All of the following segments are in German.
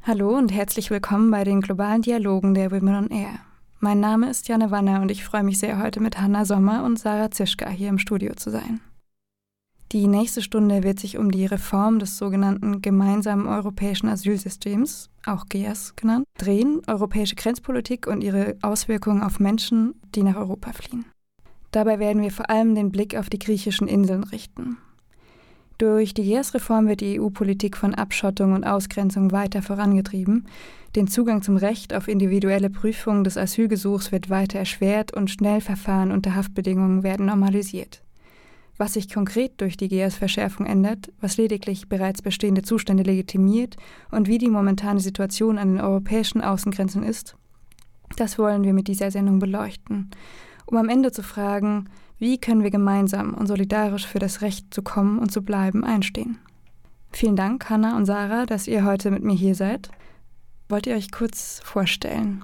Hallo und herzlich willkommen bei den globalen Dialogen der Women on Air. Mein Name ist Janne Wanner und ich freue mich sehr, heute mit Hanna Sommer und Sarah Zischka hier im Studio zu sein. Die nächste Stunde wird sich um die Reform des sogenannten gemeinsamen europäischen Asylsystems, auch GEAS genannt, drehen, europäische Grenzpolitik und ihre Auswirkungen auf Menschen, die nach Europa fliehen. Dabei werden wir vor allem den Blick auf die griechischen Inseln richten. Durch die GEAS-Reform wird die EU-Politik von Abschottung und Ausgrenzung weiter vorangetrieben. Den Zugang zum Recht auf individuelle Prüfung des Asylgesuchs wird weiter erschwert und Schnellverfahren unter Haftbedingungen werden normalisiert. Was sich konkret durch die GEAS-Verschärfung ändert, was lediglich bereits bestehende Zustände legitimiert und wie die momentane Situation an den europäischen Außengrenzen ist, das wollen wir mit dieser Sendung beleuchten, um am Ende zu fragen, wie können wir gemeinsam und solidarisch für das Recht zu kommen und zu bleiben einstehen? Vielen Dank, Hanna und Sarah, dass ihr heute mit mir hier seid. Wollt ihr euch kurz vorstellen?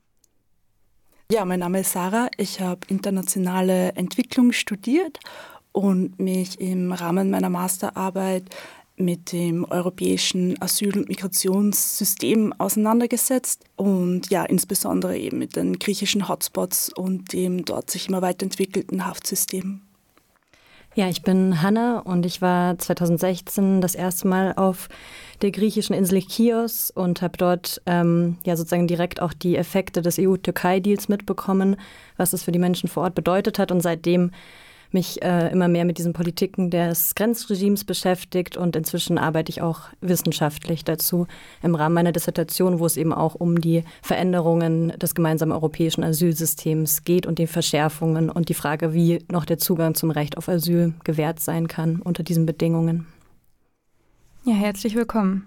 Ja, mein Name ist Sarah. Ich habe internationale Entwicklung studiert und mich im Rahmen meiner Masterarbeit mit dem europäischen Asyl- und Migrationssystem auseinandergesetzt und ja, insbesondere eben mit den griechischen Hotspots und dem dort sich immer weiterentwickelten Haftsystem. Ja, ich bin Hanna und ich war 2016 das erste Mal auf der griechischen Insel Chios und habe dort sozusagen direkt auch die Effekte des EU-Türkei-Deals mitbekommen, was es für die Menschen vor Ort bedeutet hat und seitdem mich immer mehr mit diesen Politiken des Grenzregimes beschäftigt und inzwischen arbeite ich auch wissenschaftlich dazu im Rahmen meiner Dissertation, wo es eben auch um die Veränderungen des gemeinsamen europäischen Asylsystems geht und die Verschärfungen und die Frage, wie noch der Zugang zum Recht auf Asyl gewährt sein kann unter diesen Bedingungen. Ja, herzlich willkommen.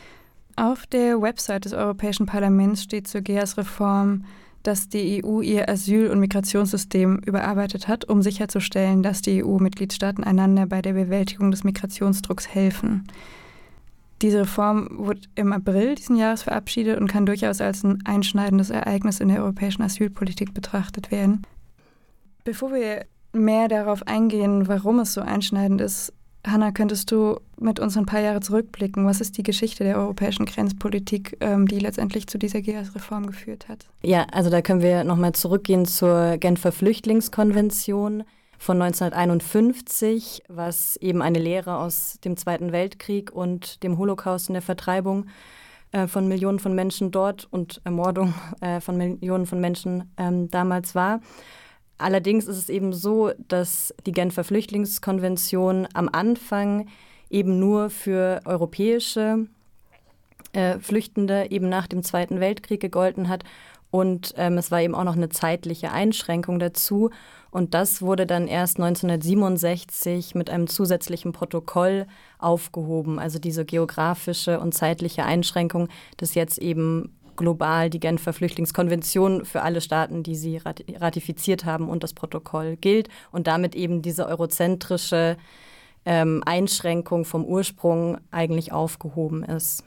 Auf der Website des Europäischen Parlaments steht zur GEAS-Reform, dass die EU ihr Asyl- und Migrationssystem überarbeitet hat, um sicherzustellen, dass die EU-Mitgliedstaaten einander bei der Bewältigung des Migrationsdrucks helfen. Diese Reform wurde im April diesen Jahres verabschiedet und kann durchaus als ein einschneidendes Ereignis in der europäischen Asylpolitik betrachtet werden. Bevor wir mehr darauf eingehen, warum es so einschneidend ist, Hanna, könntest du mit uns ein paar Jahre zurückblicken? Was ist die Geschichte der europäischen Grenzpolitik, die letztendlich zu dieser GEAS-Reform geführt hat? Ja, also da können wir nochmal zurückgehen zur Genfer Flüchtlingskonvention von 1951, was eben eine Lehre aus dem Zweiten Weltkrieg und dem Holocaust und der Vertreibung von Millionen von Menschen dort und Ermordung von Millionen von Menschen damals war. Allerdings ist es eben so, dass die Genfer Flüchtlingskonvention am Anfang eben nur für europäische Flüchtende eben nach dem Zweiten Weltkrieg gegolten hat und es war eben auch noch eine zeitliche Einschränkung dazu und das wurde dann erst 1967 mit einem zusätzlichen Protokoll aufgehoben, also diese geografische und zeitliche Einschränkung, das jetzt eben global die Genfer Flüchtlingskonvention für alle Staaten, die sie ratifiziert haben und das Protokoll gilt und damit eben diese eurozentrische Einschränkung vom Ursprung eigentlich aufgehoben ist.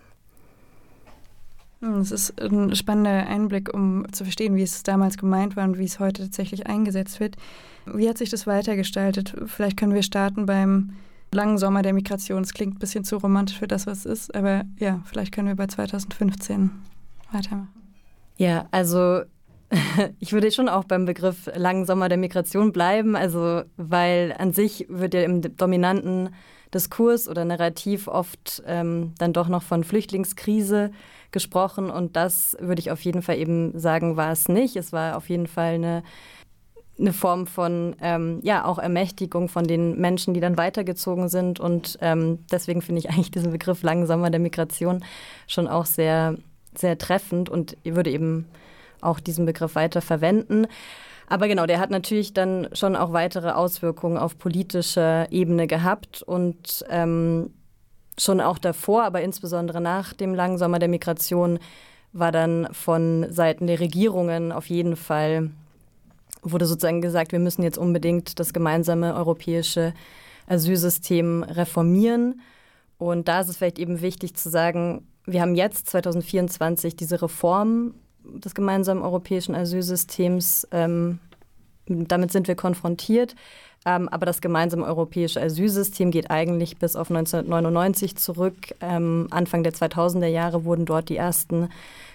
Das ist ein spannender Einblick, um zu verstehen, wie es damals gemeint war und wie es heute tatsächlich eingesetzt wird. Wie hat sich das weitergestaltet? Vielleicht können wir starten beim langen Sommer der Migration. Es klingt ein bisschen zu romantisch für das, was es ist, aber ja, vielleicht können wir bei 2015 weitermachen. Ja, also ich würde schon auch beim Begriff langen Sommer der Migration bleiben, also weil an sich wird ja im dominanten Diskurs oder Narrativ oft dann doch noch von Flüchtlingskrise gesprochen und das würde ich auf jeden Fall eben sagen, war es nicht. Es war auf jeden Fall eine Form von auch Ermächtigung von den Menschen, die dann weitergezogen sind und deswegen finde ich eigentlich diesen Begriff langen Sommer der Migration schon auch sehr sehr treffend und ich würde eben auch diesen Begriff weiter verwenden. Aber genau, der hat natürlich dann schon auch weitere Auswirkungen auf politischer Ebene gehabt und schon auch davor, aber insbesondere nach dem langen Sommer der Migration war dann von Seiten der Regierungen auf jeden Fall, wurde sozusagen gesagt, wir müssen jetzt unbedingt das gemeinsame europäische Asylsystem reformieren. Und da ist es vielleicht eben wichtig zu sagen, wir haben jetzt 2024 diese Reform des gemeinsamen europäischen Asylsystems, damit sind wir konfrontiert. Aber das gemeinsame europäische Asylsystem geht eigentlich bis auf 1999 zurück. Anfang der 2000er Jahre wurden dort die ersten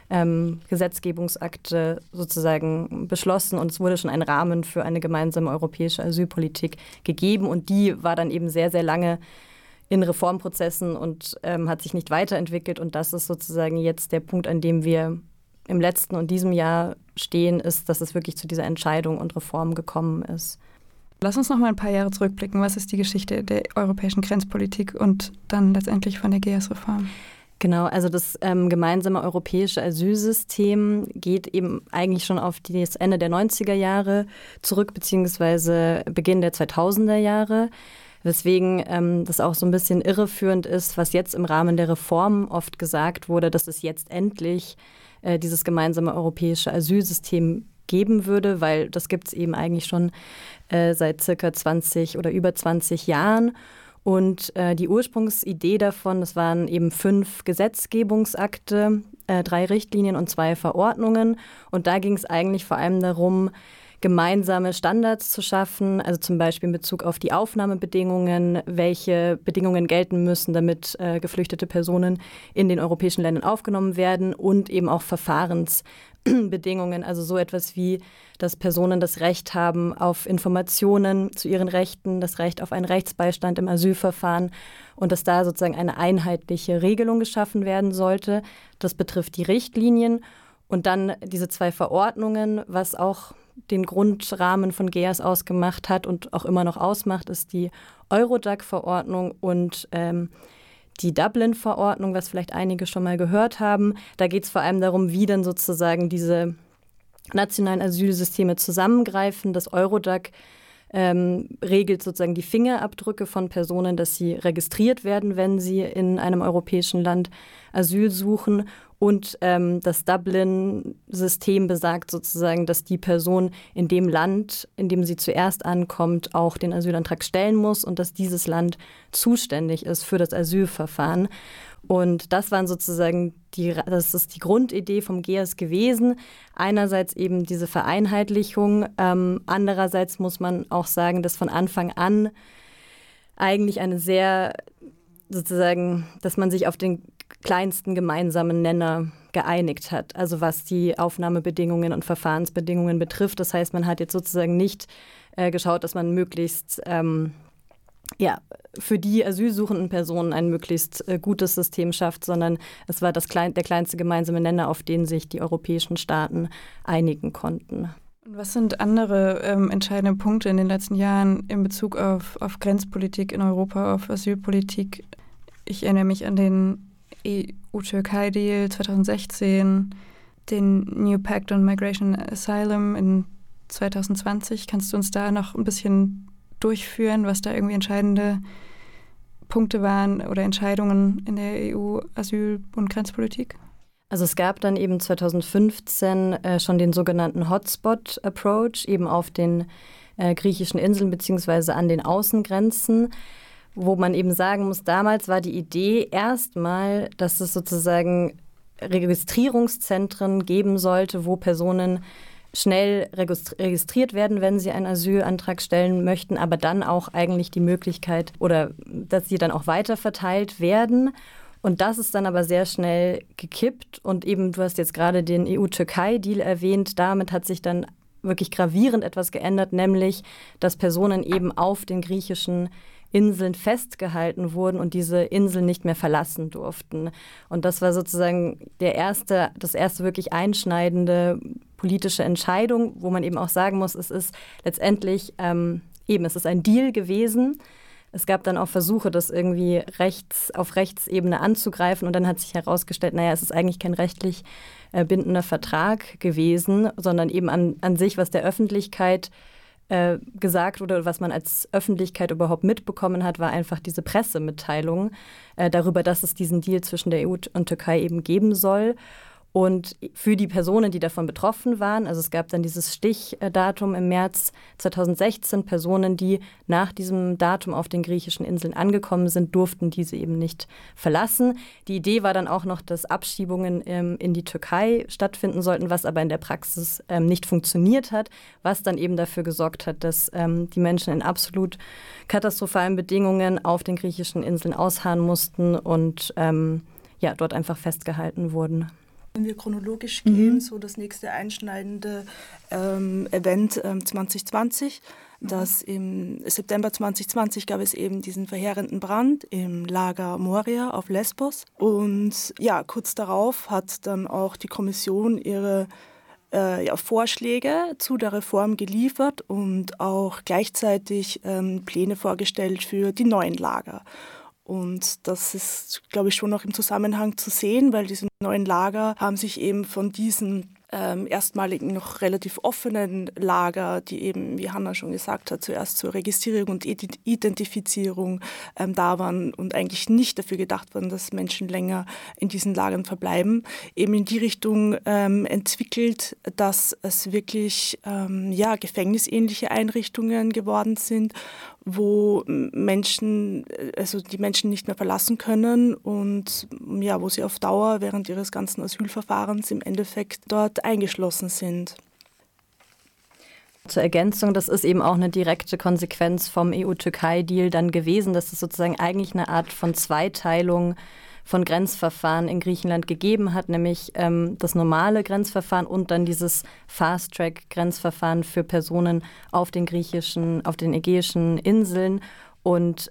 Gesetzgebungsakte sozusagen beschlossen und es wurde schon ein Rahmen für eine gemeinsame europäische Asylpolitik gegeben und die war dann eben sehr, sehr lange in Reformprozessen und hat sich nicht weiterentwickelt und das ist sozusagen jetzt der Punkt, an dem wir im letzten und diesem Jahr stehen, ist, dass es wirklich zu dieser Entscheidung und Reform gekommen ist. Lass uns noch mal ein paar Jahre zurückblicken. Was ist die Geschichte der europäischen Grenzpolitik und dann letztendlich von der GEAS-Reform? Genau, also das gemeinsame europäische Asylsystem geht eben eigentlich schon auf das Ende der 90er Jahre zurück, beziehungsweise Beginn der 2000er Jahre. Weswegen das auch so ein bisschen irreführend ist, was jetzt im Rahmen der Reform oft gesagt wurde, dass es jetzt endlich dieses gemeinsame europäische Asylsystem geben würde, weil das gibt es eben eigentlich schon seit circa 20 oder über 20 Jahren. Und die Ursprungsidee davon, das waren eben 5 Gesetzgebungsakte, 3 Richtlinien und 2 Verordnungen. Und da ging es eigentlich vor allem darum, gemeinsame Standards zu schaffen, also zum Beispiel in Bezug auf die Aufnahmebedingungen, welche Bedingungen gelten müssen, damit geflüchtete Personen in den europäischen Ländern aufgenommen werden und eben auch Verfahrensbedingungen, also so etwas wie, dass Personen das Recht haben auf Informationen zu ihren Rechten, das Recht auf einen Rechtsbeistand im Asylverfahren und dass da sozusagen eine einheitliche Regelung geschaffen werden sollte. Das betrifft die Richtlinien und dann diese 2 Verordnungen, was auch den Grundrahmen von GEAS ausgemacht hat und auch immer noch ausmacht, ist die Eurodac-Verordnung und die Dublin-Verordnung, was vielleicht einige schon mal gehört haben. Da geht es vor allem darum, wie dann sozusagen diese nationalen Asylsysteme zusammengreifen. Das Eurodac regelt sozusagen die Fingerabdrücke von Personen, dass sie registriert werden, wenn sie in einem europäischen Land Asyl suchen. Und das Dublin-System besagt sozusagen, dass die Person in dem Land, in dem sie zuerst ankommt, auch den Asylantrag stellen muss und dass dieses Land zuständig ist für das Asylverfahren. Und das waren sozusagen das ist die Grundidee vom GEAS gewesen. Einerseits eben diese Vereinheitlichung, andererseits muss man auch sagen, dass von Anfang an eigentlich eine sehr sozusagen, dass man sich auf den kleinsten gemeinsamen Nenner geeinigt hat, also was die Aufnahmebedingungen und Verfahrensbedingungen betrifft. Das heißt, man hat jetzt sozusagen nicht geschaut, dass man möglichst für die asylsuchenden Personen ein möglichst gutes System schafft, sondern es war der kleinste gemeinsame Nenner, auf den sich die europäischen Staaten einigen konnten. Was sind andere entscheidende Punkte in den letzten Jahren in Bezug auf Grenzpolitik in Europa, auf Asylpolitik? Ich erinnere mich an den EU-Türkei-Deal 2016, den New Pact on Migration and Asylum in 2020. Kannst du uns da noch ein bisschen durchführen, was da irgendwie entscheidende Punkte waren oder Entscheidungen in der EU-Asyl- und Grenzpolitik? Also es gab dann eben 2015 schon den sogenannten Hotspot-Approach, eben auf den griechischen Inseln beziehungsweise an den Außengrenzen, wo man eben sagen muss, damals war die Idee erstmal, dass es sozusagen Registrierungszentren geben sollte, wo Personen schnell registriert werden, wenn sie einen Asylantrag stellen möchten, aber dann auch eigentlich die Möglichkeit oder dass sie dann auch weiterverteilt werden. Und das ist dann aber sehr schnell gekippt und eben, du hast jetzt gerade den EU-Türkei-Deal erwähnt, damit hat sich dann wirklich gravierend etwas geändert, nämlich, dass Personen eben auf den griechischen Inseln festgehalten wurden und diese Inseln nicht mehr verlassen durften. Und das war sozusagen das erste wirklich einschneidende politische Entscheidung, wo man eben auch sagen muss, es ist letztendlich es ist ein Deal gewesen. Es gab dann auch Versuche, das irgendwie auf Rechtsebene anzugreifen und dann hat sich herausgestellt, es ist eigentlich kein rechtlich bindender Vertrag gewesen, sondern eben an sich, was der Öffentlichkeit gesagt oder was man als Öffentlichkeit überhaupt mitbekommen hat, war einfach diese Pressemitteilung darüber, dass es diesen Deal zwischen der EU und Türkei eben geben soll. Und für die Personen, die davon betroffen waren, also es gab dann dieses Stichdatum im März 2016, Personen, die nach diesem Datum auf den griechischen Inseln angekommen sind, durften diese eben nicht verlassen. Die Idee war dann auch noch, dass Abschiebungen in die Türkei stattfinden sollten, was aber in der Praxis nicht funktioniert hat, was dann eben dafür gesorgt hat, dass die Menschen in absolut katastrophalen Bedingungen auf den griechischen Inseln ausharren mussten und dort einfach festgehalten wurden. Wenn wir chronologisch gehen, so das nächste einschneidende Event 2020, dass im September 2020 gab es eben diesen verheerenden Brand im Lager Moria auf Lesbos. Und ja, kurz darauf hat dann auch die Kommission ihre Vorschläge zu der Reform geliefert und auch gleichzeitig Pläne vorgestellt für die neuen Lager. Und das ist, glaube ich, schon noch im Zusammenhang zu sehen, weil diese neuen Lager haben sich eben von diesen erstmaligen noch relativ offenen Lager, die eben, wie Hanna schon gesagt hat, zuerst zur Registrierung und Identifizierung da waren und eigentlich nicht dafür gedacht waren, dass Menschen länger in diesen Lagern verbleiben, eben in die Richtung entwickelt, dass es wirklich gefängnisähnliche Einrichtungen geworden sind, wo Menschen, also die Menschen nicht mehr verlassen können und ja, wo sie auf Dauer während ihres ganzen Asylverfahrens im Endeffekt dort eingeschlossen sind. Zur Ergänzung, das ist eben auch eine direkte Konsequenz vom EU-Türkei-Deal dann gewesen, dass es sozusagen eigentlich eine Art von Zweiteilung von Grenzverfahren in Griechenland gegeben hat, nämlich das normale Grenzverfahren und dann dieses Fast-Track-Grenzverfahren für Personen auf den ägäischen Inseln. Und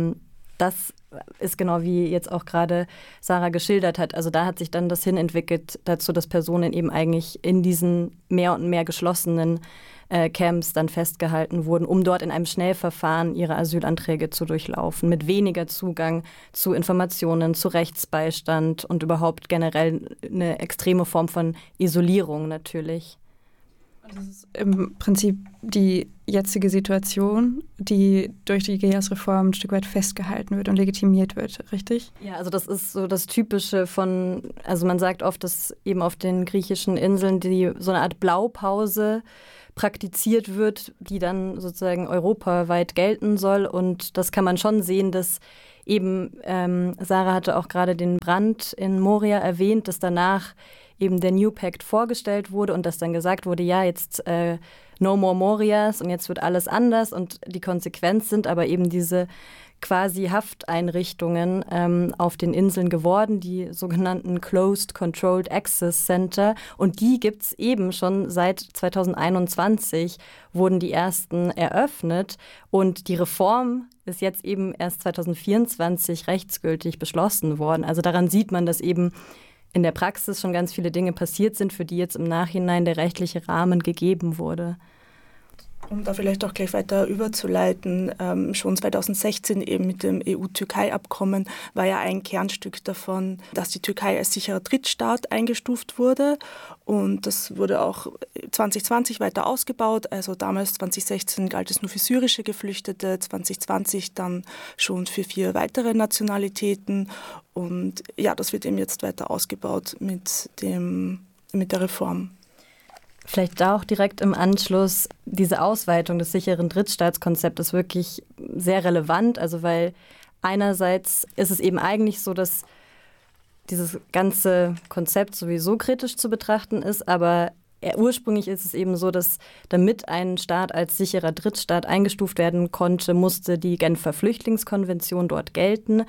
das ist genau wie jetzt auch gerade Sarah geschildert hat. Also da hat sich dann das hinentwickelt dazu, dass Personen eben eigentlich in diesen mehr und mehr geschlossenen Camps dann festgehalten wurden, um dort in einem Schnellverfahren ihre Asylanträge zu durchlaufen, mit weniger Zugang zu Informationen, zu Rechtsbeistand und überhaupt generell eine extreme Form von Isolierung natürlich. Das ist im Prinzip die jetzige Situation, die durch die GEAS-Reform ein Stück weit festgehalten wird und legitimiert wird, richtig? Ja, also das ist so das Typische also man sagt oft, dass eben auf den griechischen Inseln so eine Art Blaupause praktiziert wird, die dann sozusagen europaweit gelten soll. Und das kann man schon sehen, dass eben, Sarah hatte auch gerade den Brand in Moria erwähnt, dass danach eben der New Pact vorgestellt wurde und dass dann gesagt wurde, ja, jetzt no more Morias und jetzt wird alles anders. Und die Konsequenz sind aber eben diese quasi Hafteinrichtungen auf den Inseln geworden, die sogenannten Closed Controlled Access Center. Und die gibt es eben schon seit 2021, wurden die ersten eröffnet. Und die Reform ist jetzt eben erst 2024 rechtsgültig beschlossen worden. Also daran sieht man, dass eben in der Praxis schon ganz viele Dinge passiert sind, für die jetzt im Nachhinein der rechtliche Rahmen gegeben wurde. Um da vielleicht auch gleich weiter überzuleiten, schon 2016 eben mit dem EU-Türkei-Abkommen war ja ein Kernstück davon, dass die Türkei als sicherer Drittstaat eingestuft wurde. Und das wurde auch 2020 weiter ausgebaut. Also damals 2016 galt es nur für syrische Geflüchtete, 2020 dann schon für 4 weitere Nationalitäten. Und ja, das wird eben jetzt weiter ausgebaut mit der Reform. Vielleicht da auch direkt im Anschluss, diese Ausweitung des sicheren Drittstaatskonzepts ist wirklich sehr relevant, also weil einerseits ist es eben eigentlich so, dass dieses ganze Konzept sowieso kritisch zu betrachten ist, aber ursprünglich ist es eben so, dass damit ein Staat als sicherer Drittstaat eingestuft werden konnte, musste die Genfer Flüchtlingskonvention dort gelten.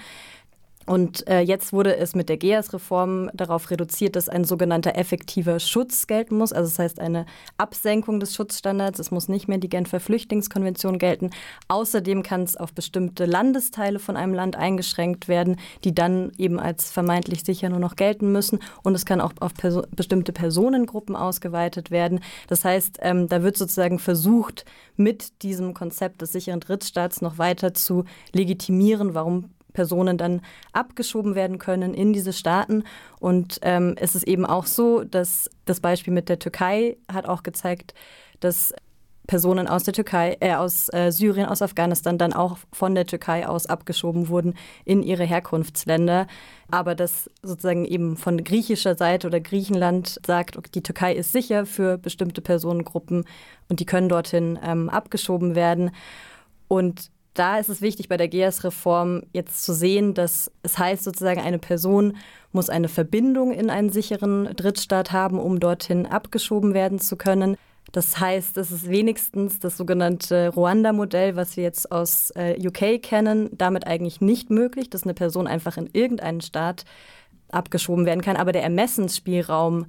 Und jetzt wurde es mit der GEAS-Reform darauf reduziert, dass ein sogenannter effektiver Schutz gelten muss. Also das heißt eine Absenkung des Schutzstandards. Es muss nicht mehr die Genfer Flüchtlingskonvention gelten. Außerdem kann es auf bestimmte Landesteile von einem Land eingeschränkt werden, die dann eben als vermeintlich sicher nur noch gelten müssen. Und es kann auch auf bestimmte Personengruppen ausgeweitet werden. Das heißt, da wird sozusagen versucht, mit diesem Konzept des sicheren Drittstaats noch weiter zu legitimieren, warum Personen dann abgeschoben werden können in diese Staaten. Und es ist eben auch so, dass das Beispiel mit der Türkei hat auch gezeigt, dass Personen aus der Türkei, aus Syrien, aus Afghanistan dann auch von der Türkei aus abgeschoben wurden in ihre Herkunftsländer. Aber das sozusagen eben von griechischer Seite oder Griechenland sagt, okay, die Türkei ist sicher für bestimmte Personengruppen und die können dorthin abgeschoben werden. Und da ist es wichtig, bei der GEAS-Reform jetzt zu sehen, dass es heißt sozusagen, eine Person muss eine Verbindung in einen sicheren Drittstaat haben, um dorthin abgeschoben werden zu können. Das heißt, es ist wenigstens das sogenannte Ruanda-Modell, was wir jetzt aus UK kennen, damit eigentlich nicht möglich, dass eine Person einfach in irgendeinen Staat abgeschoben werden kann. Aber der Ermessensspielraum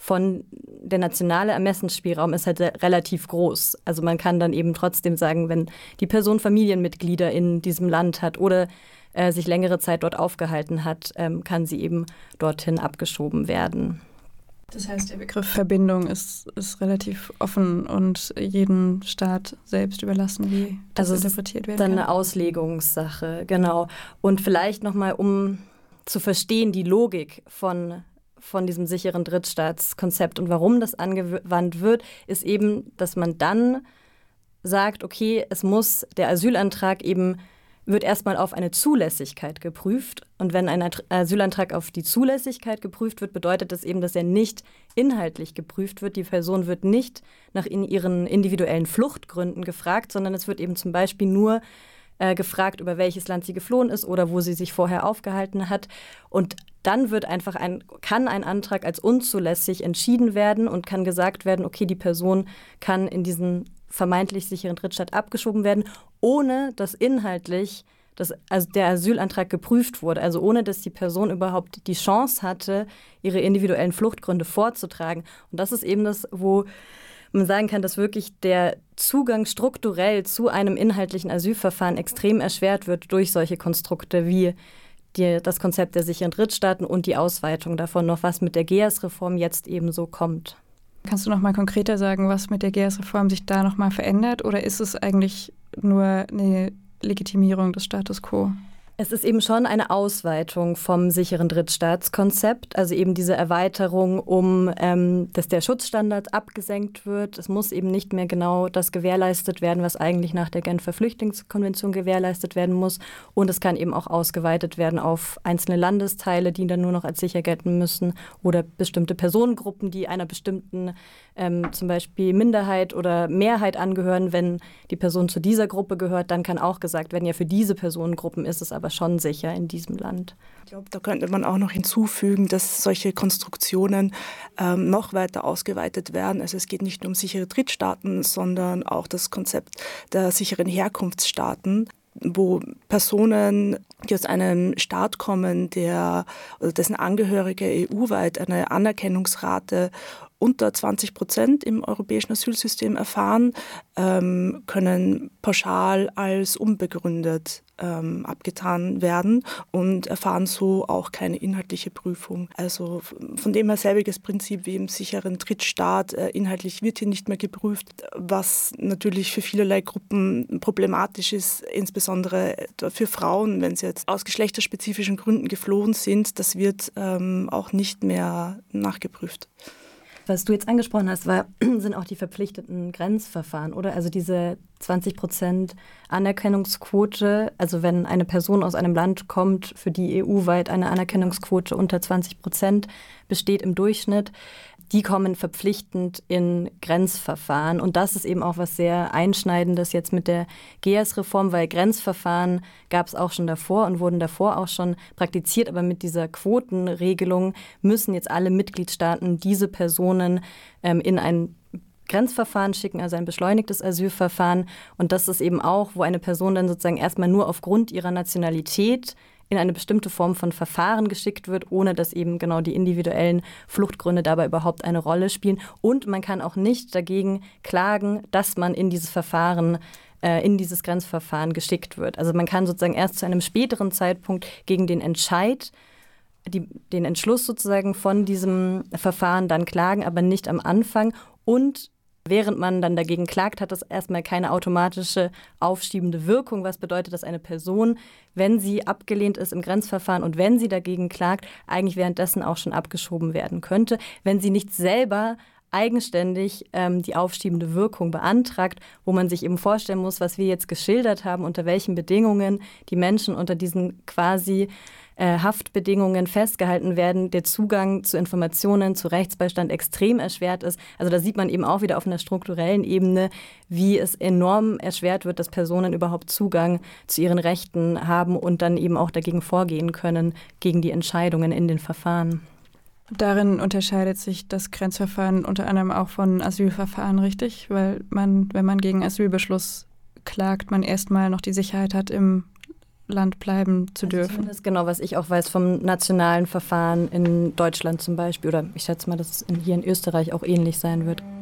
der nationale Ermessensspielraum ist halt relativ groß. Also man kann dann eben trotzdem sagen, wenn die Person Familienmitglieder in diesem Land hat oder sich längere Zeit dort aufgehalten hat, kann sie eben dorthin abgeschoben werden. Das heißt, der Begriff Verbindung ist relativ offen und jedem Staat selbst überlassen, wie das interpretiert werden kann. Das ist dann eine Auslegungssache, genau. Und vielleicht nochmal, um zu verstehen, die Logik von diesem sicheren Drittstaatskonzept und warum das angewandt wird, ist eben, dass man dann sagt, okay, der Asylantrag eben wird erstmal auf eine Zulässigkeit geprüft. Und wenn ein Asylantrag auf die Zulässigkeit geprüft wird, bedeutet das eben, dass er nicht inhaltlich geprüft wird. Die Person wird nicht nach ihren individuellen Fluchtgründen gefragt, sondern es wird eben zum Beispiel nur gefragt, über welches Land sie geflohen ist oder wo sie sich vorher aufgehalten hat. Und dann kann ein Antrag als unzulässig entschieden werden und kann gesagt werden, okay, die Person kann in diesen vermeintlich sicheren Drittstaat abgeschoben werden, ohne dass inhaltlich der Asylantrag geprüft wurde, also ohne dass die Person überhaupt die Chance hatte, ihre individuellen Fluchtgründe vorzutragen. Und das ist eben das, wo man sagen kann, dass wirklich der Zugang strukturell zu einem inhaltlichen Asylverfahren extrem erschwert wird durch solche Konstrukte wie das Konzept der sicheren Drittstaaten und die Ausweitung davon noch, was mit der GEAS-Reform jetzt eben so kommt. Kannst du noch mal konkreter sagen, was mit der GEAS-Reform sich da noch mal verändert? Oder ist es eigentlich nur eine Legitimierung des Status quo? Es ist eben schon eine Ausweitung vom sicheren Drittstaatskonzept, also eben diese Erweiterung, dass der Schutzstandard abgesenkt wird. Es muss eben nicht mehr genau das gewährleistet werden, was eigentlich nach der Genfer Flüchtlingskonvention gewährleistet werden muss. Und es kann eben auch ausgeweitet werden auf einzelne Landesteile, die dann nur noch als sicher gelten müssen oder bestimmte Personengruppen, die einer bestimmten zum Beispiel Minderheit oder Mehrheit angehören. Wenn die Person zu dieser Gruppe gehört, dann kann auch gesagt werden, ja, für diese Personengruppen ist es aber schon sicher in diesem Land. Ich glaube, da könnte man auch noch hinzufügen, dass solche Konstruktionen noch weiter ausgeweitet werden. Also es geht nicht nur um sichere Drittstaaten, sondern auch das Konzept der sicheren Herkunftsstaaten, wo Personen, die aus einem Staat kommen, dessen Angehörige EU-weit eine Anerkennungsrate unter 20% im europäischen Asylsystem erfahren, können pauschal als unbegründet abgetan werden und erfahren so auch keine inhaltliche Prüfung. Also von dem her selbiges Prinzip wie im sicheren Drittstaat. Inhaltlich wird hier nicht mehr geprüft, was natürlich für vielerlei Gruppen problematisch ist, insbesondere für Frauen, wenn sie jetzt aus geschlechterspezifischen Gründen geflohen sind. Das wird auch nicht mehr nachgeprüft. Was du jetzt angesprochen hast, sind auch die verpflichteten Grenzverfahren, oder? Also diese 20% Anerkennungsquote, also wenn eine Person aus einem Land kommt, für die EU-weit eine Anerkennungsquote unter 20% besteht im Durchschnitt, die kommen verpflichtend in Grenzverfahren. Und das ist eben auch was sehr Einschneidendes jetzt mit der GEAS-Reform, weil Grenzverfahren gab es auch schon davor und wurden davor auch schon praktiziert. Aber mit dieser Quotenregelung müssen jetzt alle Mitgliedstaaten diese Personen in ein Grenzverfahren schicken, also ein beschleunigtes Asylverfahren. Und das ist eben auch, wo eine Person dann sozusagen erstmal nur aufgrund ihrer Nationalität in eine bestimmte Form von Verfahren geschickt wird, ohne dass eben genau die individuellen Fluchtgründe dabei überhaupt eine Rolle spielen. Und man kann auch nicht dagegen klagen, dass man in dieses Grenzverfahren geschickt wird. Also man kann sozusagen erst zu einem späteren Zeitpunkt gegen den den Entschluss sozusagen von diesem Verfahren dann klagen, aber nicht am Anfang. Und während man dann dagegen klagt, hat das erstmal keine automatische aufschiebende Wirkung, was bedeutet, dass eine Person, wenn sie abgelehnt ist im Grenzverfahren und wenn sie dagegen klagt, eigentlich währenddessen auch schon abgeschoben werden könnte, wenn sie nicht selber eigenständig die aufschiebende Wirkung beantragt, wo man sich eben vorstellen muss, was wir jetzt geschildert haben, unter welchen Bedingungen die Menschen unter diesen quasi Haftbedingungen festgehalten werden, der Zugang zu Informationen, zu Rechtsbeistand extrem erschwert ist. Also da sieht man eben auch wieder auf einer strukturellen Ebene, wie es enorm erschwert wird, dass Personen überhaupt Zugang zu ihren Rechten haben und dann eben auch dagegen vorgehen können, gegen die Entscheidungen in den Verfahren. Darin unterscheidet sich das Grenzverfahren unter anderem auch von Asylverfahren, richtig? Weil man, wenn man gegen Asylbeschluss klagt, man erstmal noch die Sicherheit hat, im Land bleiben zu dürfen. Das ist genau, was ich auch weiß vom nationalen Verfahren in Deutschland zum Beispiel. Oder ich schätze mal, dass es hier in Österreich auch ähnlich sein wird.